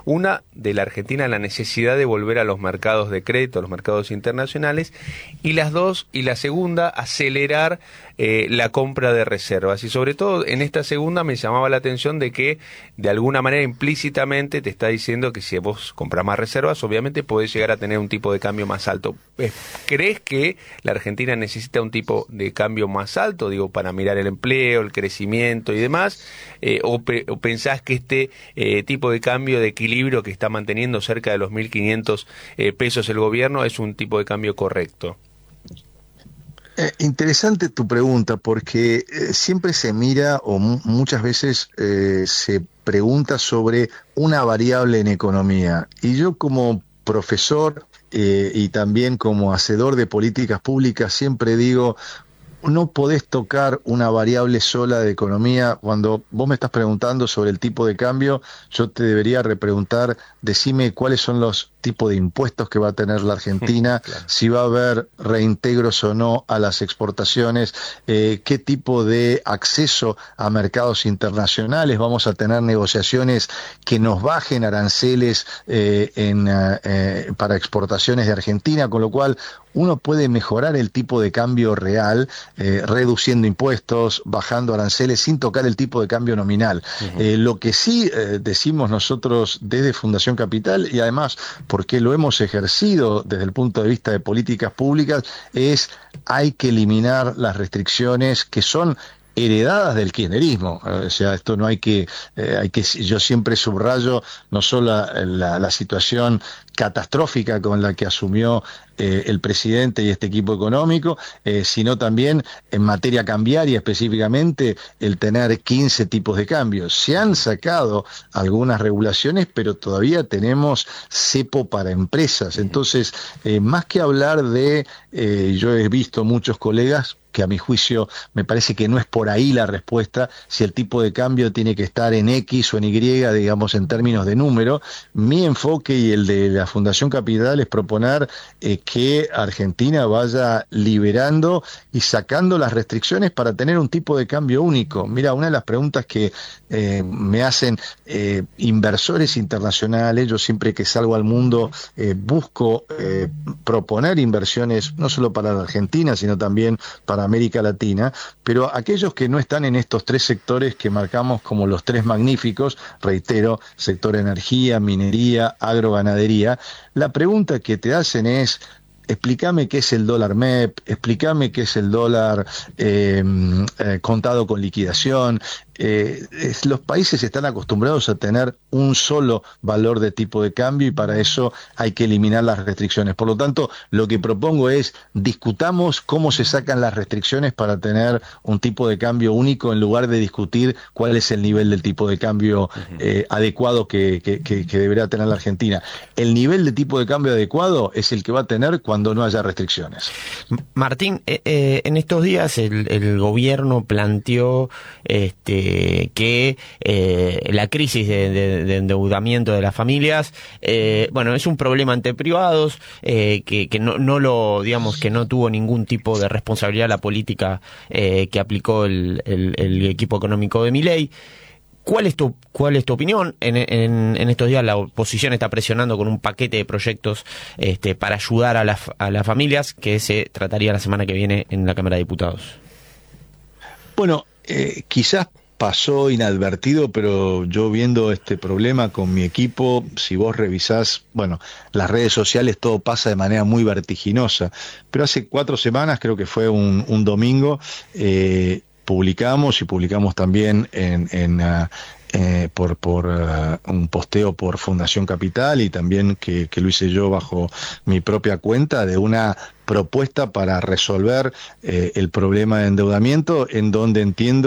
Una, de la Argentina, la necesidad de volver a los mercados de crédito, a los mercados internacionales, y la segunda, acelerar la compra de reservas. Y sobre todo en esta segunda me llamaba la atención de que de alguna manera implícitamente te está diciendo que si vos compras más reservas, obviamente podés llegar a tener un tipo de cambio más alto. ¿Crees que la Argentina necesita un tipo de cambio más alto, digo, para mirar el empleo, el crecimiento y demás? ¿O pensás que este tipo de cambio de equilibrio que está manteniendo cerca de los 1.500 pesos el gobierno es un tipo de cambio correcto? Interesante tu pregunta, porque siempre se mira o muchas veces se pregunta sobre una variable en economía. Y yo, como profesor y también como hacedor de políticas públicas, siempre digo: no podés tocar una variable sola de economía. Cuando vos me estás preguntando sobre el tipo de cambio, yo te debería repreguntar: decime cuáles son los tipos de impuestos que va a tener la Argentina, claro, si va a haber reintegros o no a las exportaciones, qué tipo de acceso a mercados internacionales, vamos a tener negociaciones que nos bajen aranceles para exportaciones de Argentina, con lo cual uno puede mejorar el tipo de cambio real, reduciendo impuestos, bajando aranceles, sin tocar el tipo de cambio nominal. Lo que sí decimos nosotros desde Fundación Capital, y además porque lo hemos ejercido desde el punto de vista de políticas públicas, es: hay que eliminar las restricciones que son heredadas del kirchnerismo. O sea, esto no hay que, yo siempre subrayo no solo la situación catastrófica con la que asumió el presidente y este equipo económico, sino también en materia cambiaria, específicamente el tener 15 tipos de cambios. Se han sacado algunas regulaciones, pero todavía tenemos cepo para empresas. Entonces, más que hablar de, yo he visto muchos colegas que a mi juicio me parece que no es por ahí la respuesta, si el tipo de cambio tiene que estar en X o en Y, digamos, en términos de número. Mi enfoque y el de la Fundación Capital es proponer que Argentina vaya liberando y sacando las restricciones para tener un tipo de cambio único. Mira, una de las preguntas que me hacen inversores internacionales, yo siempre que salgo al mundo busco proponer inversiones no solo para la Argentina, sino también para América Latina, pero aquellos que no están en estos tres sectores que marcamos como los tres magníficos, reitero, sector energía, minería, agroganadería, la pregunta que te hacen es: explícame qué es el dólar MEP, explícame qué es el dólar contado con liquidación. Los países están acostumbrados a tener un solo valor de tipo de cambio y para eso hay que eliminar las restricciones. Por lo tanto, lo que propongo es: discutamos cómo se sacan las restricciones para tener un tipo de cambio único, en lugar de discutir cuál es el nivel del tipo de cambio adecuado que debería tener la Argentina. El nivel de tipo de cambio adecuado es el que va a tener cuando no haya restricciones. Martín, en estos días el gobierno planteó que la crisis de endeudamiento de las familias, es un problema ante privados, que no lo, digamos, que no tuvo ningún tipo de responsabilidad la política que aplicó el equipo económico de Milei. ¿Cuál es tu opinión? En estos días la oposición está presionando con un paquete de proyectos para ayudar a las familias, que se trataría la semana que viene en la Cámara de Diputados. Bueno, quizás pasó inadvertido, pero yo, viendo este problema con mi equipo, si vos revisás, las redes sociales, todo pasa de manera muy vertiginosa, pero hace 4 semanas, creo que fue un domingo, publicamos también por un posteo por Fundación Capital, y también que lo hice yo bajo mi propia cuenta, de una propuesta para resolver el problema de endeudamiento, en donde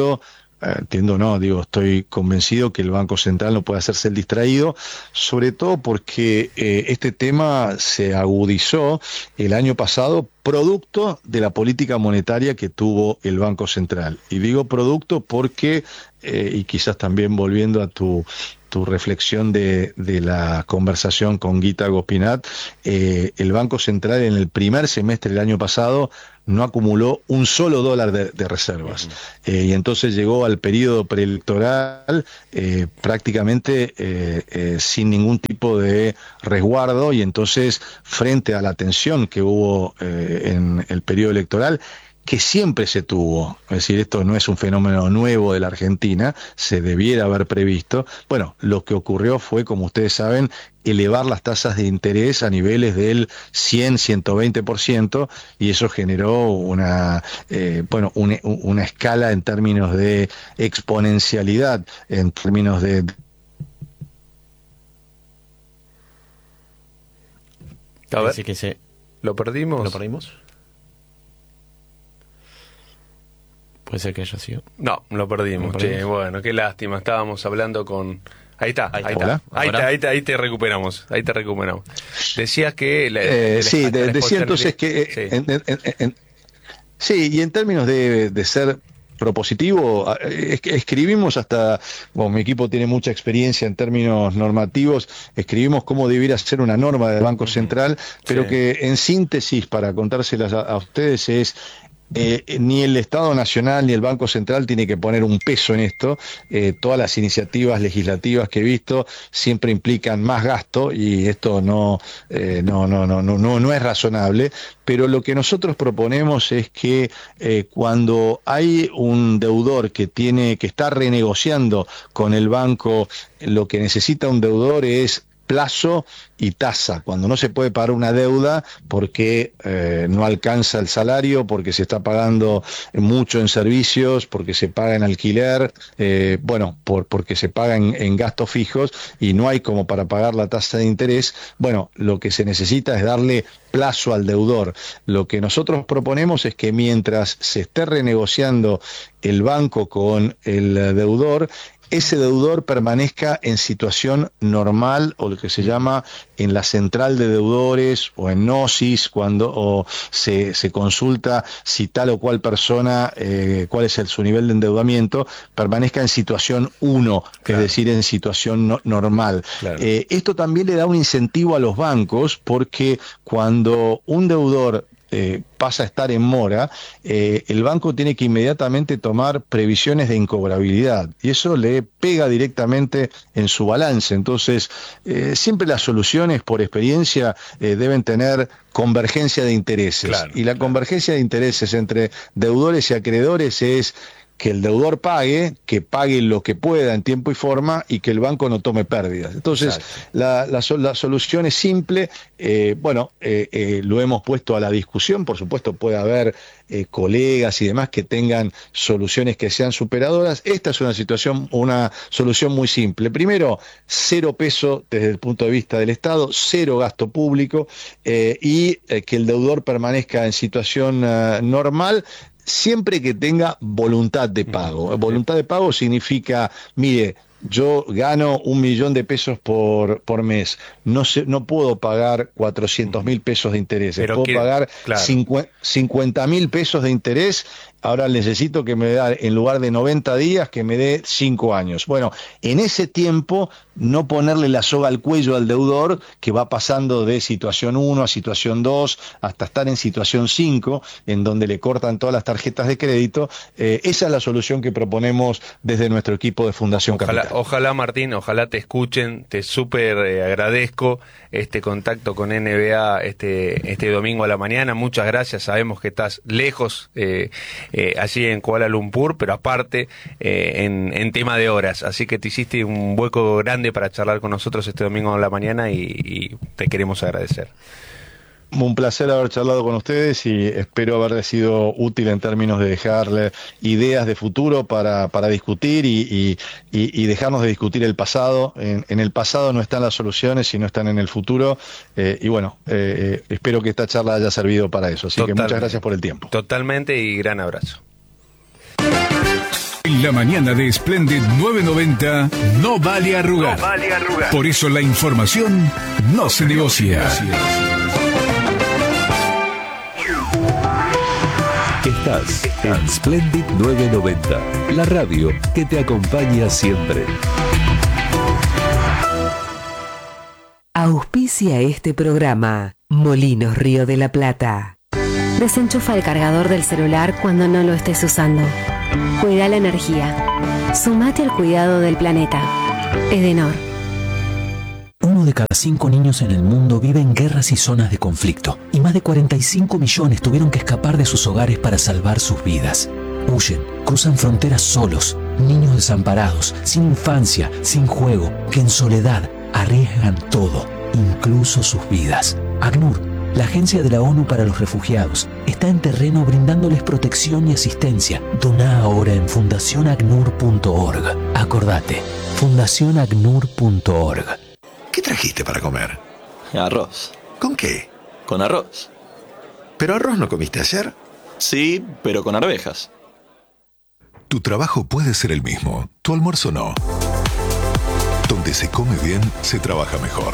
estoy convencido que el Banco Central no puede hacerse el distraído, sobre todo porque este tema se agudizó el año pasado producto de la política monetaria que tuvo el Banco Central. Y digo producto porque, y quizás también volviendo a tu tu reflexión de la conversación con Guita Gospinat, el Banco Central en el primer semestre del año pasado no acumuló un solo dólar de reservas. Y entonces llegó al periodo preelectoral prácticamente sin ningún tipo de resguardo, y entonces frente a la tensión que hubo en el periodo electoral, que siempre se tuvo, es decir, esto no es un fenómeno nuevo de la Argentina, se debiera haber previsto. Bueno, lo que ocurrió fue, como ustedes saben, elevar las tasas de interés a niveles del 100-120%, y eso generó una escala en términos de exponencialidad, en términos de... A ver, Así que ¿lo perdimos? ¿Lo perdimos? Puede ser que haya sido. No, lo perdimos. Che, bueno, qué lástima. Estábamos hablando con... Ahí está. Ahí te recuperamos. Decías que... decía entonces que... Sí. Y en términos de ser propositivo, escribimos hasta... Bueno, mi equipo tiene mucha experiencia en términos normativos, escribimos cómo debiera ser una norma del Banco Central, pero que en síntesis, para contárselas a ustedes, es... ni el Estado Nacional ni el Banco Central tiene que poner un peso en esto. Todas las iniciativas legislativas que he visto siempre implican más gasto, y esto no es razonable. Pero lo que nosotros proponemos es que cuando hay un deudor que está renegociando con el banco, lo que necesita un deudor es plazo y tasa. Cuando no se puede pagar una deuda porque no alcanza el salario, porque se está pagando mucho en servicios, porque se paga en alquiler, porque se paga en gastos fijos y no hay como para pagar la tasa de interés, bueno, lo que se necesita es darle plazo al deudor. Lo que nosotros proponemos es que mientras se esté renegociando el banco con el deudor, ese deudor permanezca en situación normal, o lo que se llama en la central de deudores o en Gnosis, cuando se consulta si tal o cual persona, cuál es su nivel de endeudamiento, permanezca en situación 1, claro. Es decir, en situación normal. Claro. Esto también le da un incentivo a los bancos, porque cuando un deudor pasa a estar en mora, el banco tiene que inmediatamente tomar previsiones de incobrabilidad, y eso le pega directamente en su balance. Entonces, siempre las soluciones, por experiencia, deben tener convergencia de intereses. Claro, y la convergencia de intereses entre deudores y acreedores es que el deudor que pague lo que pueda en tiempo y forma, y que el banco no tome pérdidas. Entonces, la solución es simple. Lo hemos puesto a la discusión. Por supuesto, puede haber colegas y demás que tengan soluciones que sean superadoras. Esta es una solución muy simple. Primero, 0 peso desde el punto de vista del Estado, 0 gasto público, y que el deudor permanezca en situación normal, siempre que tenga voluntad de pago. Voluntad de pago significa, mire, yo gano 1 millón de pesos por mes, no puedo pagar 400.000 pesos de intereses, puedo pagar 50.000 pesos de interés. Ahora necesito que me dé, en lugar de 90 días, que me dé 5 años. Bueno, en ese tiempo no ponerle la soga al cuello al deudor, que va pasando de situación 1 a situación 2, hasta estar en situación 5, en donde le cortan todas las tarjetas de crédito. Esa es la solución que proponemos desde nuestro equipo de Fundación Capital. Ojalá, Martín, ojalá te escuchen. Te súper agradezco este contacto con NBA este domingo a la mañana. Muchas gracias. Sabemos que estás lejos, allí en Kuala Lumpur, pero aparte en tema de horas, así que te hiciste un hueco grande para charlar con nosotros este domingo a la mañana, y te queremos agradecer. Un placer haber charlado con ustedes, y espero haberles sido útil en términos de dejarle ideas de futuro para discutir y dejarnos de discutir el pasado. En el pasado no están las soluciones, sino están en el futuro, espero que esta charla haya servido para eso. Así que muchas gracias por el tiempo. Totalmente, y gran abrazo. En la mañana de Splendid 990 no vale arrugar. Por eso la información no se negocia. Estás en Splendid 990, la radio que te acompaña siempre. Auspicia este programa. Molinos Río de la Plata. Desenchufa el cargador del celular cuando no lo estés usando. Cuida la energía. Sumate al cuidado del planeta. Edenor. 1 de cada 5 niños en el mundo vive en guerras y zonas de conflicto, y más de 45 millones tuvieron que escapar de sus hogares para salvar sus vidas. Huyen, cruzan fronteras solos, niños desamparados, sin infancia, sin juego, que en soledad arriesgan todo, incluso sus vidas. ACNUR, la Agencia de la ONU para los Refugiados, está en terreno brindándoles protección y asistencia. Doná ahora en fundacionacnur.org. Acordate, fundacionacnur.org. ¿Qué trajiste para comer? Arroz. ¿Con qué? Con arroz. ¿Pero arroz no comiste ayer? Sí, pero con arvejas. Tu trabajo puede ser el mismo, tu almuerzo no. Donde se come bien, se trabaja mejor.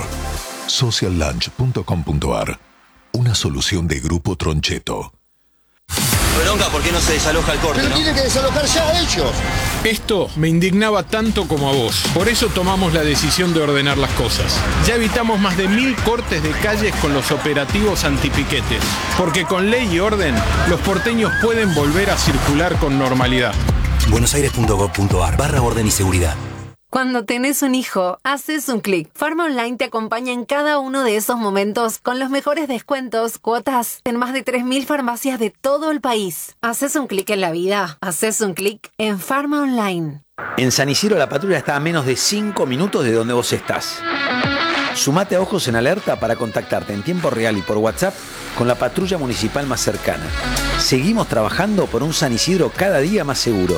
Sociallunch.com.ar. Una solución de Grupo Troncheto. Bronca, ¿por qué no se desaloja el corte? Pero ¿no? tienen que desalojar ya ellos. Esto me indignaba tanto como a vos. Por eso tomamos la decisión de ordenar las cosas. Ya evitamos más de 1000 cortes de calles con los operativos antipiquetes. Porque con ley y orden, los porteños pueden volver a circular con normalidad. buenosaires.gov.ar/orden y seguridad. Cuando tenés un hijo, haces un clic. Pharma Online te acompaña en cada uno de esos momentos con los mejores descuentos, cuotas en más de 3.000 farmacias de todo el país. Haces un clic en la vida. Haces un clic en Pharma Online. En San Isidro la patrulla está a menos de 5 minutos de donde vos estás. Sumate a Ojos en Alerta para contactarte en tiempo real y por WhatsApp con la patrulla municipal más cercana. Seguimos trabajando por un San Isidro cada día más seguro.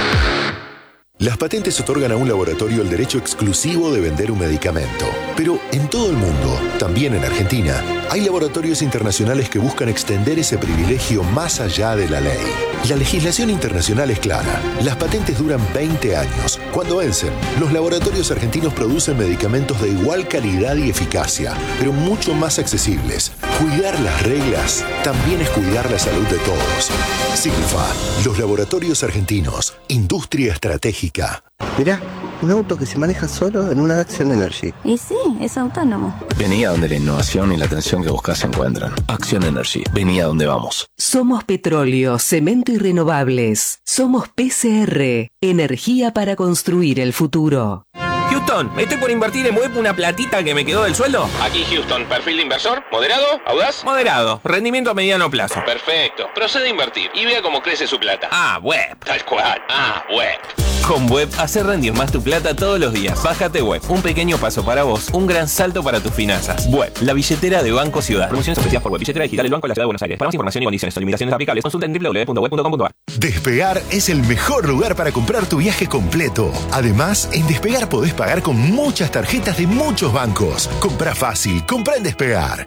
Las patentes otorgan a un laboratorio el derecho exclusivo de vender un medicamento. Pero en todo el mundo, también en Argentina, hay laboratorios internacionales que buscan extender ese privilegio más allá de la ley. La legislación internacional es clara. Las patentes duran 20 años. Cuando vencen, los laboratorios argentinos producen medicamentos de igual calidad y eficacia, pero mucho más accesibles. Cuidar las reglas también es cuidar la salud de todos. Signifa, los laboratorios argentinos, industria estratégica. Mirá, un auto que se maneja solo en una Action Energy. Y sí, es autónomo. Vení a donde la innovación y la atención que buscas se encuentran. Action Energy, vení a donde vamos. Somos petróleo, cemento y renovables. Somos PCR, energía para construir el futuro. Houston, estoy por invertir en web una platita que me quedó del sueldo. Aquí Houston, perfil de inversor, moderado, audaz. Moderado, rendimiento a mediano plazo. Perfecto, procede a invertir y vea cómo crece su plata. Web. Tal cual, web. Con Web, hacer rendir más tu plata todos los días. Bájate Web, un pequeño paso para vos, un gran salto para tus finanzas. Web, la billetera de Banco Ciudad. Promociones ofrecidas por Web, billetera digital del Banco de la Ciudad de Buenos Aires. Para más información y condiciones o limitaciones aplicables, consulta en www.web.com.ar. Despegar es el mejor lugar para comprar tu viaje completo. Además, en Despegar podés pagar con muchas tarjetas de muchos bancos. Comprá fácil, comprá en Despegar.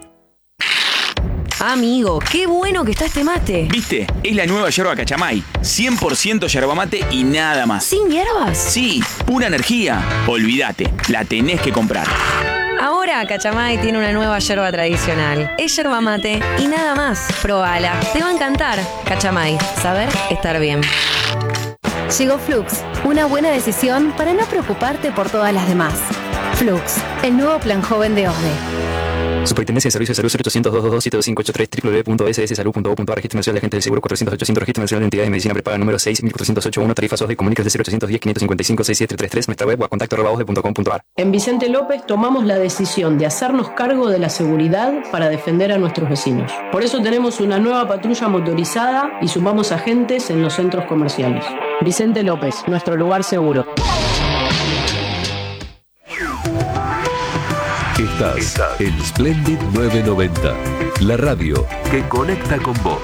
Amigo, qué bueno que está este mate. ¿Viste? Es la nueva yerba Cachamay. 100% yerba mate y nada más. ¿Sin hierbas? Sí, pura energía. Olvídate, la tenés que comprar. Ahora Cachamay tiene una nueva yerba tradicional. Es yerba mate y nada más. Probala, te va a encantar. Cachamay, saber estar bien. Llegó Flux, una buena decisión para no preocuparte por todas las demás. Flux, el nuevo plan joven de OSDE. Superintendencia de Servicios de Salud 0800-222-7583 www.sssalud.gov.ar. Registro Nacional de Agentes del Seguro 400-800. Registro Nacional de Entidades de Medicina Prepaga número 6.408.1. Tarifas OSDE. Comunicas de 0810-555-6733. Nuestra web o a contacto@osde.com.ar. En Vicente López tomamos la decisión de hacernos cargo de la seguridad para defender a nuestros vecinos. Por eso tenemos una nueva patrulla motorizada y sumamos agentes en los centros comerciales. Vicente López, nuestro lugar seguro. Estás en Splendid 990, la radio que conecta con vos.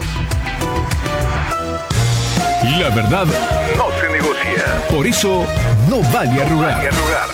La verdad no se negocia. Por eso no vale arrugar.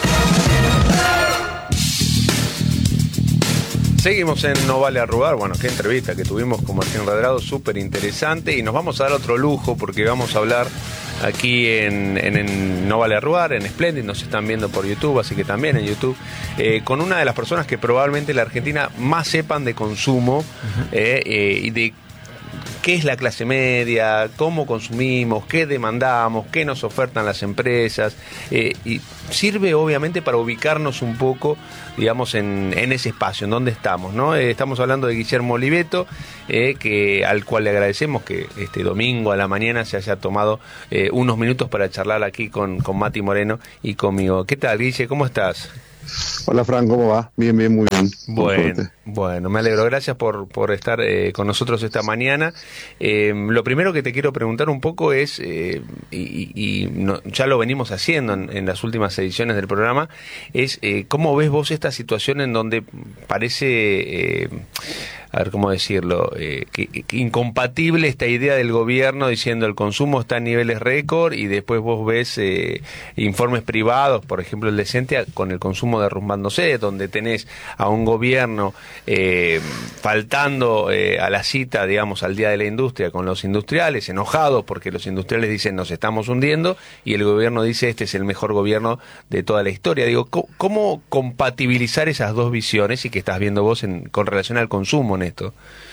Seguimos en No Vale Arrugar. Bueno, qué entrevista que tuvimos con Martín Redrado, súper interesante. Y nos vamos a dar otro lujo porque vamos a hablar aquí en No Vale Arrugar, en Splendid. Nos están viendo por YouTube, así que también en YouTube, con una de las personas que probablemente en la Argentina más sepan de consumo y de qué es la clase media, cómo consumimos, qué demandamos, qué nos ofertan las empresas, y sirve obviamente para ubicarnos un poco, digamos, en ese espacio, en donde estamos, ¿no? Estamos hablando de Guillermo Oliveto, al cual le agradecemos que este domingo a la mañana se haya tomado unos minutos para charlar aquí con Mati Moreno y conmigo. ¿Qué tal, Guille? ¿Cómo estás? Hola, Fran, ¿cómo va? Bien, muy bien. Bueno, me alegro. Gracias por estar con nosotros esta mañana. Lo primero que te quiero preguntar un poco es, ya lo venimos haciendo en las últimas ediciones del programa, es ¿cómo ves vos esta situación en donde parece, a ver cómo decirlo, que incompatible esta idea del gobierno diciendo el consumo está a niveles récord y después vos ves informes privados, por ejemplo el de Sentia, con el consumo derrumbándose, donde tenés a un gobierno faltando a la cita, digamos, al Día de la Industria con los industriales, enojados porque los industriales dicen nos estamos hundiendo y el gobierno dice este es el mejor gobierno de toda la historia. Digo, ¿cómo compatibilizar esas dos visiones y que estás viendo vos con relación al consumo en esto?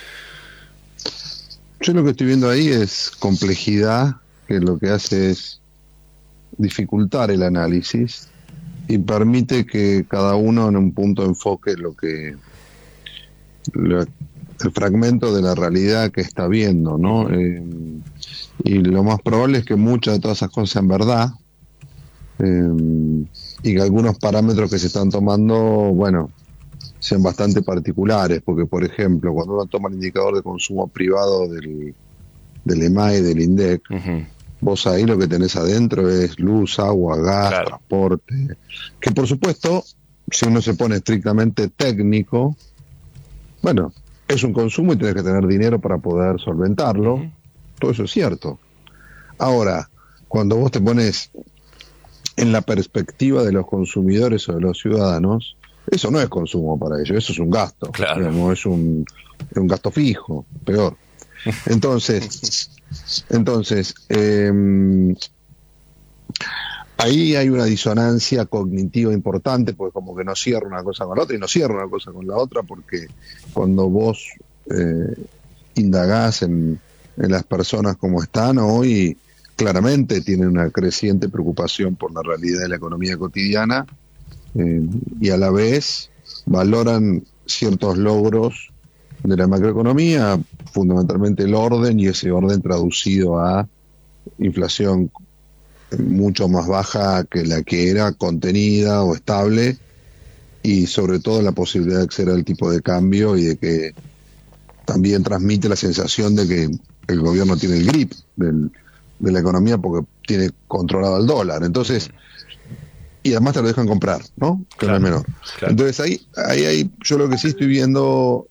Yo lo que estoy viendo ahí es complejidad, que lo que hace es dificultar el análisis y permite que cada uno en un punto enfoque el fragmento de la realidad que está viendo, ¿no? Y lo más probable es que muchas de todas esas cosas sean verdad, y que algunos parámetros que se están tomando, bueno, sean bastante particulares, porque por ejemplo, cuando uno toma el indicador de consumo privado del EMAI, del INDEC, vos ahí lo que tenés adentro es luz, agua, gas, transporte, que por supuesto, si uno se pone estrictamente técnico, bueno, es un consumo y tenés que tener dinero para poder solventarlo, todo eso es cierto. Ahora, cuando vos te pones en la perspectiva de los consumidores o de los ciudadanos, eso no es consumo para ellos, eso es un gasto, digamos, es un gasto fijo, peor. Entonces, ahí hay una disonancia cognitiva importante, porque como que no cierra una cosa con la otra y no cierra una cosa con la otra, porque cuando vos indagás en las personas como están hoy, claramente tienen una creciente preocupación por la realidad de la economía cotidiana, y a la vez valoran ciertos logros de la macroeconomía, fundamentalmente el orden, y ese orden traducido a inflación mucho más baja que la que era, contenida o estable, y sobre todo la posibilidad de acceder al tipo de cambio y de que también transmite la sensación de que el gobierno tiene el grip de la economía porque tiene controlado el dólar. Entonces, y además te lo dejan comprar, ¿no? Que no es menor. Entonces ahí yo lo que sí estoy viendo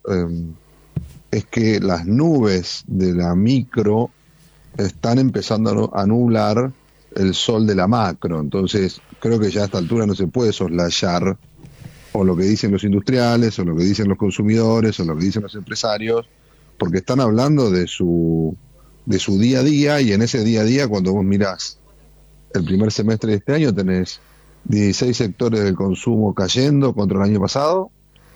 es que las nubes de la micro están empezando a nublar el sol de la macro. Entonces creo que ya a esta altura no se puede soslayar o lo que dicen los industriales, o lo que dicen los consumidores, o lo que dicen los empresarios, porque están hablando de su día a día, y en ese día a día, cuando vos mirás el primer semestre de este año, tenés 16 sectores del consumo cayendo contra el año pasado,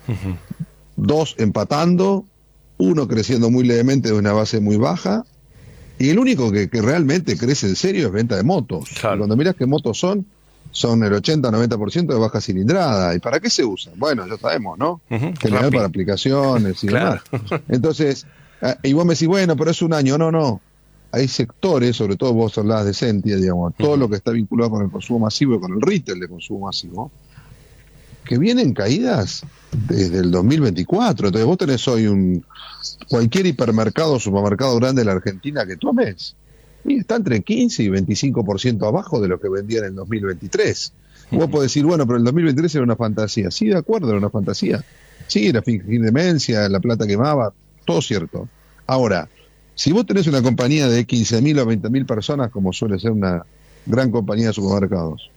2 empatando, 1 creciendo muy levemente de una base muy baja, y el único que realmente crece en serio es venta de motos. Y cuando mirás qué motos son el 80-90% de baja cilindrada. ¿Y para qué se usan? Bueno, ya sabemos, ¿no? General para aplicaciones y demás. Entonces, y vos me decís, bueno, pero es un año. No. Hay sectores, sobre todo vos hablabas de Sentia, digamos, todo lo que está vinculado con el consumo masivo y con el retail de consumo masivo, que vienen caídas desde el 2024. Entonces vos tenés hoy cualquier hipermercado o supermercado grande de la Argentina que tomes, y está entre 15 y 25% abajo de lo que vendía en el 2023. Vos podés decir, bueno, pero el 2023 era una fantasía. Sí, de acuerdo, era una fantasía. Sí, era fin de demencia, la plata quemaba, todo cierto. Ahora, si vos tenés una compañía de 15.000 o 20.000 personas, como suele ser una gran compañía de supermercados,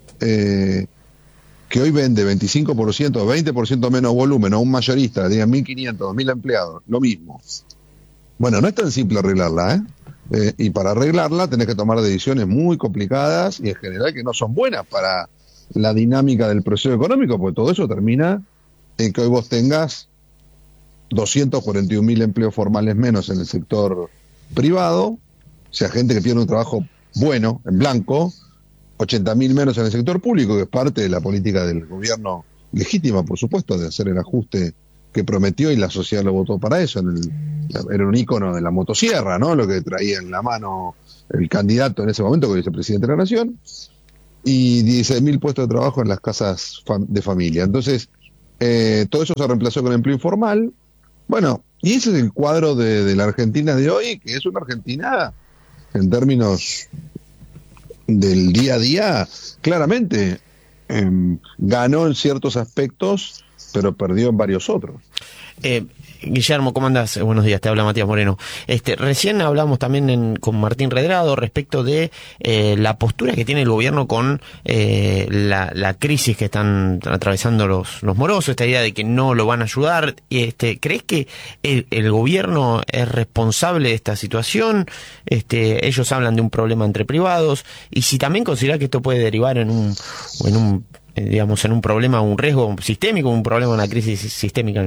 que hoy vende 25% o 20% menos volumen a un mayorista, digan 1.500, 2.000 empleados, lo mismo. Bueno, no es tan simple arreglarla, y para arreglarla tenés que tomar decisiones muy complicadas y en general que no son buenas para la dinámica del proceso económico, porque todo eso termina en que hoy vos tengas 241.000 empleos formales menos en el sector privado, o sea, gente que pierde un trabajo bueno, en blanco, 80.000 menos en el sector público, que es parte de la política del gobierno legítima, por supuesto, de hacer el ajuste que prometió y la sociedad lo votó para eso. Era un ícono de la motosierra, ¿no? Lo que traía en la mano el candidato en ese momento, que es el vicepresidente de la Nación, y 16.000 puestos de trabajo en las casas de familia. Entonces, todo eso se reemplazó con empleo informal. Bueno, y ese es el cuadro de la Argentina de hoy, que es una Argentina, en términos del día a día, claramente ganó en ciertos aspectos, pero perdió en varios otros. Guillermo, ¿cómo andás? Buenos días, te habla Matías Moreno. Recién hablamos también con Martín Redrado respecto de la postura que tiene el gobierno con la crisis que están atravesando los morosos, esta idea de que no lo van a ayudar. ¿Crees que el gobierno es responsable de esta situación? Ellos hablan de un problema entre privados, y si también considera que esto puede derivar en un problema, un riesgo sistémico, un problema, una crisis sistémica.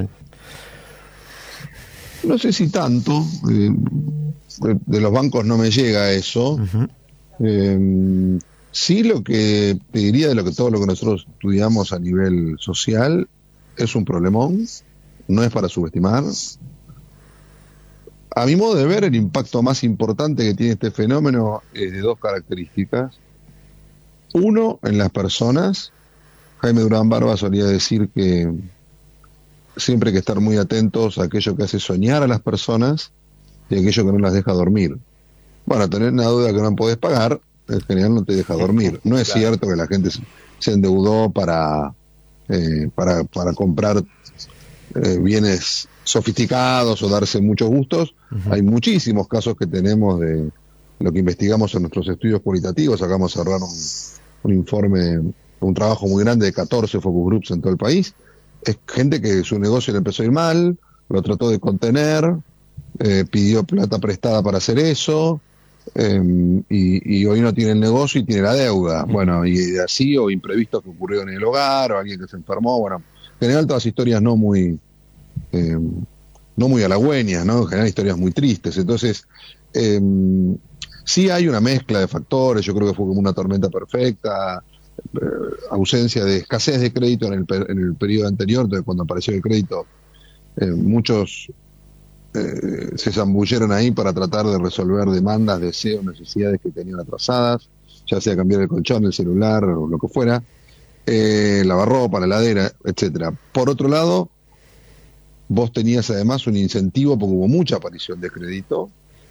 No sé si tanto, de los bancos no me llega eso. Sí, lo que te diría de todo lo que nosotros estudiamos a nivel social es un problemón, no es para subestimar. A mi modo de ver, el impacto más importante que tiene este fenómeno es de dos características. Uno, en las personas. Jaime Durán Barba solía decir que siempre hay que estar muy atentos a aquello que hace soñar a las personas y aquello que no las deja dormir. Bueno, tener una deuda que no podés pagar, en general no te deja dormir. No es cierto que la gente se endeudó para comprar bienes sofisticados o darse muchos gustos. Hay muchísimos casos que tenemos de lo que investigamos en nuestros estudios cualitativos. Acabamos de cerrar un informe, un trabajo muy grande de 14 focus groups en todo el país. Es gente que su negocio le empezó a ir mal, lo trató de contener, pidió plata prestada para hacer eso, y hoy no tiene el negocio y tiene la deuda. Bueno, y así, o imprevistos que ocurrieron en el hogar, o alguien que se enfermó. Bueno, en general todas historias no muy halagüeñas, ¿no? En general historias muy tristes. Entonces, sí hay una mezcla de factores. Yo creo que fue como una tormenta perfecta. Ausencia de escasez de crédito en el periodo anterior, entonces cuando apareció el crédito, muchos se zambulleron ahí para tratar de resolver demandas, deseos, necesidades que tenían atrasadas, ya sea cambiar el colchón, el celular o lo que fuera, lavarropa, la heladera, etcétera. Por otro lado, vos tenías además un incentivo porque hubo mucha aparición de crédito,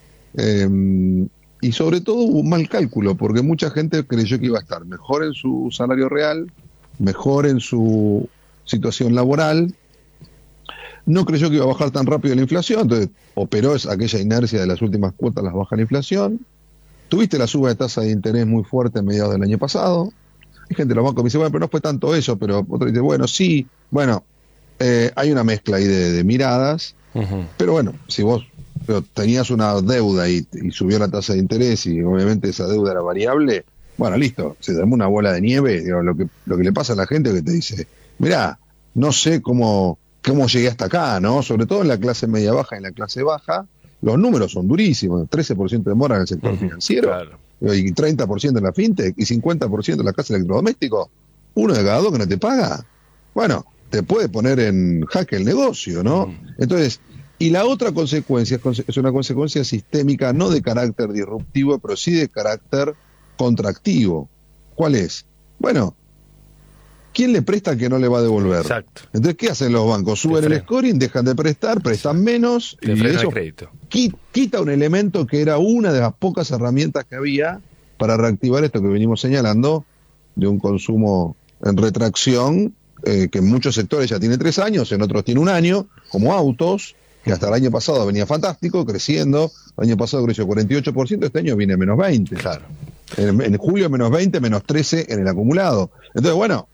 y sobre todo hubo un mal cálculo, porque mucha gente creyó que iba a estar mejor en su salario real, mejor en su situación laboral, no creyó que iba a bajar tan rápido la inflación, entonces operó aquella inercia de las últimas cuotas, las baja la inflación. Tuviste la suba de tasa de interés muy fuerte a mediados del año pasado. Hay gente de los bancos que me dice, bueno, pero no fue tanto eso, pero otro dice, bueno, sí, bueno, hay una mezcla ahí de miradas, pero bueno, si vos tenías una deuda y subió la tasa de interés y obviamente esa deuda era variable, bueno, listo, se armó una bola de nieve. Digo, lo que le pasa a la gente que te dice, mirá, no sé cómo llegué hasta acá, ¿no? Sobre todo en la clase media baja y en la clase baja, los números son durísimos, 13% de mora en el sector financiero, y 30% en la fintech, y 50% en la casa electrodoméstico. Uno de cada dos que no te paga, bueno, te puede poner en jaque el negocio, ¿no? Entonces, y la otra consecuencia es una consecuencia sistémica, no de carácter disruptivo, pero sí de carácter contractivo. ¿Cuál es? Bueno, ¿quién le presta que no le va a devolver? Exacto. Entonces, ¿qué hacen los bancos? Suben el scoring, dejan de prestar, prestan menos, y eso quita un elemento que era una de las pocas herramientas que había para reactivar esto que venimos señalando, de un consumo en retracción, que en muchos sectores ya tiene 3 años, en otros tiene 1 año, como autos, que hasta el año pasado venía fantástico, creciendo. El año pasado creció 48%, este año viene menos 20%. Claro. En julio menos 20%, menos 13% en el acumulado. Entonces, bueno,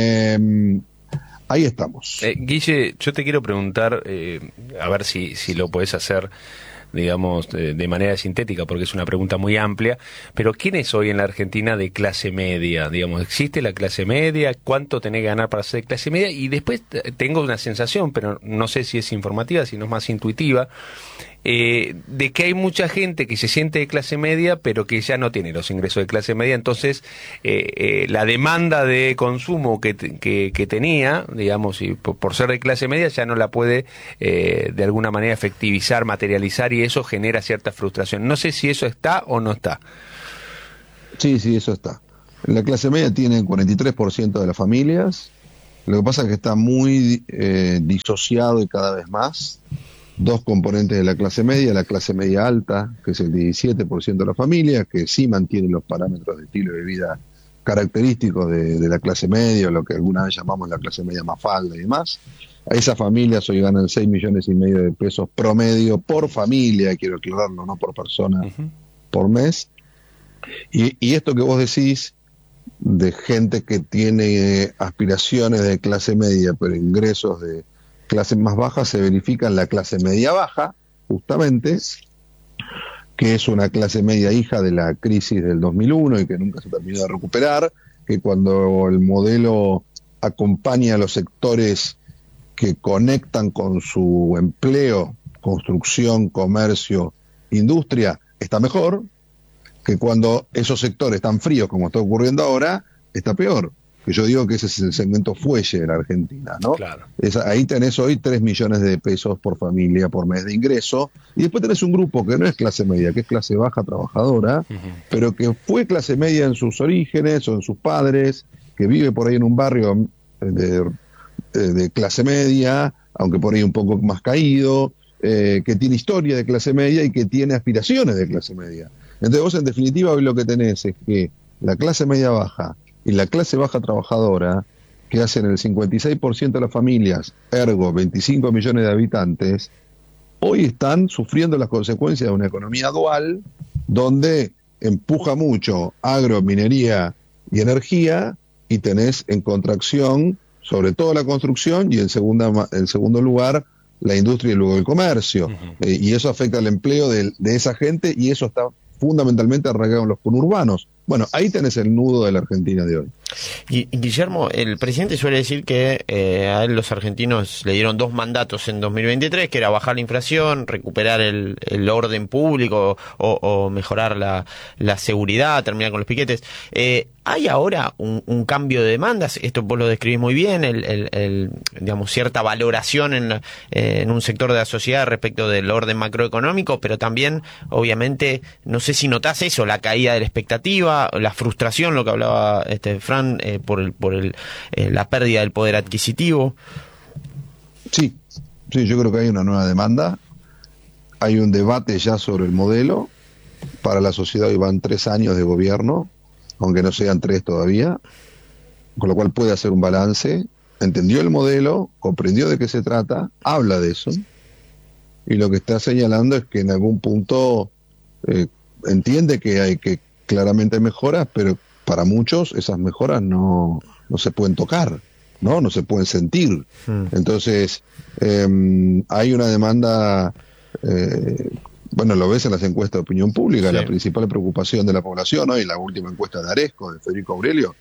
ahí estamos. Guille, yo te quiero preguntar, a ver si lo podés hacer digamos, de manera sintética, porque es una pregunta muy amplia, pero ¿quién es hoy en la Argentina de clase media? Digamos, ¿existe la clase media? ¿Cuánto tenés que ganar para ser de clase media? Y después tengo una sensación, pero no sé si es informativa, si no es más intuitiva, de que hay mucha gente que se siente de clase media, pero que ya no tiene los ingresos de clase media, entonces la demanda de consumo que tenía, digamos, y por ser de clase media ya no la puede de alguna manera efectivizar, materializar, y eso genera cierta frustración. No sé si eso está o no está. Sí, eso está. La clase media tiene el 43% de las familias. Lo que pasa es que está muy disociado y cada vez más. Dos componentes de la clase media alta, que es el 17% de la familia, que sí mantiene los parámetros de estilo de vida característicos de la clase media, o lo que alguna vez llamamos la clase media mafalda y demás. A esas familias hoy ganan 6,5 millones de pesos promedio por familia, quiero aclararlo, no por persona, por mes. Y esto que vos decís de gente que tiene aspiraciones de clase media, pero ingresos de clases más bajas, se verifica en la clase media baja, justamente, que es una clase media hija de la crisis del 2001 y que nunca se terminó de recuperar, que cuando el modelo acompaña a los sectores que conectan con su empleo, construcción, comercio, industria, está mejor, que cuando esos sectores están fríos, como está ocurriendo ahora, está peor. Que yo digo que ese es el segmento fuelle de la Argentina, ¿no? Claro. Ahí tenés hoy 3 millones de pesos por familia por mes de ingreso, y después tenés un grupo que no es clase media, que es clase baja trabajadora, pero que fue clase media en sus orígenes o en sus padres, que vive por ahí en un barrio de clase media, aunque por ahí un poco más caído, que tiene historia de clase media y que tiene aspiraciones de clase media. Entonces vos en definitiva hoy lo que tenés es que la clase media baja y la clase baja trabajadora, que hacen el 56% de las familias, ergo 25 millones de habitantes, hoy están sufriendo las consecuencias de una economía dual donde empuja mucho agro, minería y energía, y tenés en contracción sobre todo la construcción y en segundo lugar la industria y luego el comercio. Y eso afecta al empleo de esa gente, y eso está fundamentalmente arraigado en los conurbanos. Bueno, ahí tenés el nudo de la Argentina de hoy. Y Guillermo, el presidente suele decir que a él los argentinos le dieron 2 mandatos en 2023, que era bajar la inflación, recuperar el orden público o mejorar la seguridad, terminar con los piquetes. ¿Hay ahora un cambio de demandas? Esto vos lo describís muy bien, digamos, cierta valoración en un sector de la sociedad respecto del orden macroeconómico, pero también, obviamente, no sé si notás eso, la caída de la expectativa, la frustración, lo que hablaba Fran, por la pérdida del poder adquisitivo. Sí, yo creo que hay una nueva demanda, hay un debate ya sobre el modelo. Para la sociedad hoy van 3 años de gobierno, aunque no sean 3 todavía, con lo cual puede hacer un balance, entendió el modelo, comprendió de qué se trata, habla de eso, y lo que está señalando es que en algún punto entiende que hay que claramente mejoras, pero para muchos esas mejoras no se pueden tocar, no se pueden sentir. Entonces hay una demanda, bueno, lo ves en las encuestas de opinión pública, sí. La principal preocupación de la población hoy, la última encuesta de Aresco, de Federico Aurelio,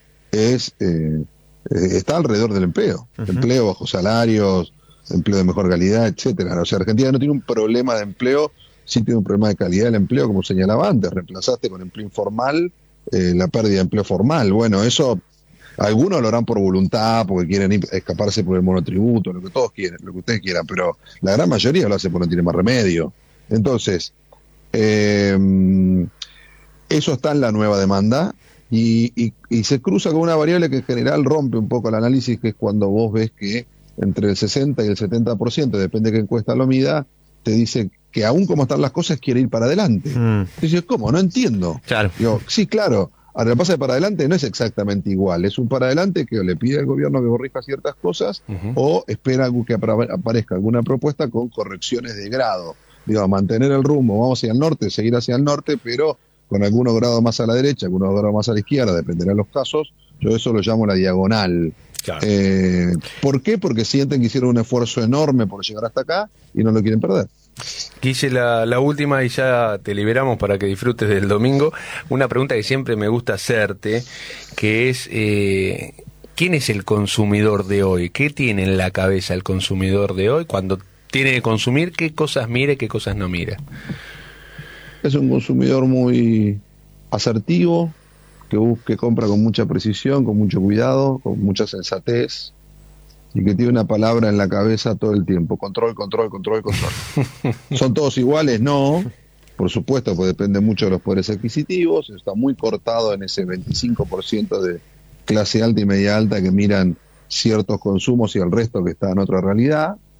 está alrededor del empleo, empleo bajo salarios, empleo de mejor calidad, etcétera. O sea, Argentina no tiene un problema de empleo, sí tiene un problema de calidad del empleo, como señalaba antes. Reemplazaste con empleo informal la pérdida de empleo formal. Bueno, eso algunos lo harán por voluntad, porque quieren escaparse por el monotributo, lo que todos quieren, lo que ustedes quieran, pero la gran mayoría lo hace porque no tiene más remedio. Entonces, eso está en la nueva demanda y se cruza con una variable que en general rompe un poco el análisis, que es cuando vos ves que entre el 60 y el 70%, depende de qué encuesta lo mida, te dice que aún como están las cosas quiere ir para adelante. Dices, ¿cómo? No entiendo. Claro. Digo, sí, claro. Ahora, lo que pasa es que para adelante no es exactamente igual. Es un para adelante que o le pide al gobierno que corrija ciertas cosas o espera que aparezca alguna propuesta con correcciones de grado. Digo, mantener el rumbo, vamos hacia el norte, seguir hacia el norte, pero con algunos grados más a la derecha, algunos grados más a la izquierda, dependerá de los casos. Yo eso lo llamo la diagonal. Claro. ¿Por qué? Porque sienten que hicieron un esfuerzo enorme por llegar hasta acá y no lo quieren perder. Guille, la última y ya te liberamos para que disfrutes del domingo. Una pregunta que siempre me gusta hacerte, que es, ¿quién es el consumidor de hoy? ¿Qué tiene en la cabeza el consumidor de hoy cuando tiene que consumir? ¿Qué cosas mira y qué cosas no mira? Es un consumidor muy asertivo, que compra con mucha precisión, con mucho cuidado, con mucha sensatez, y que tiene una palabra en la cabeza todo el tiempo: control, control, control, control. ¿Son todos iguales? No, por supuesto, pues depende mucho de los poderes adquisitivos. Está muy cortado en ese 25% de clase alta y media alta que miran ciertos consumos y el resto que está en otra realidad.